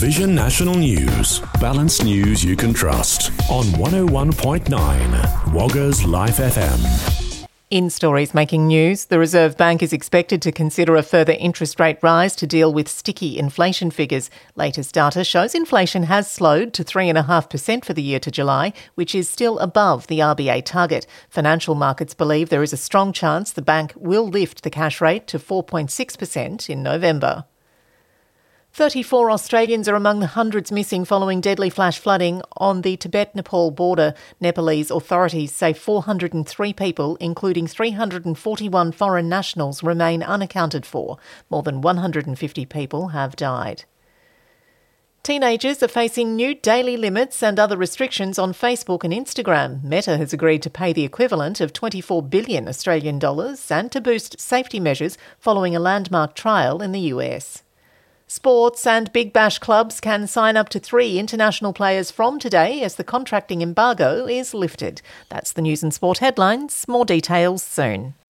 Vision National News. Balanced news you can trust. On 101.9 Wagga's Life FM. In stories making news, the Reserve Bank is expected to consider a further interest rate rise to deal with sticky inflation figures. Latest data shows inflation has slowed to 3.5% for the year to July, which is still above the RBA target. Financial markets believe there is a strong chance the bank will lift the cash rate to 4.6% in November. 34 Australians are among the hundreds missing following deadly flash flooding on the Tibet-Nepal border. Nepalese authorities say 403 people, including 341 foreign nationals, remain unaccounted for. More than 150 people have died. Teenagers are facing new daily limits and other restrictions on Facebook and Instagram. Meta has agreed to pay the equivalent of 24 billion Australian dollars and to boost safety measures following a landmark trial in the US. Sports and Big Bash clubs can sign up to 3 international players from today as the contracting embargo is lifted. That's the news and sport headlines. More details soon.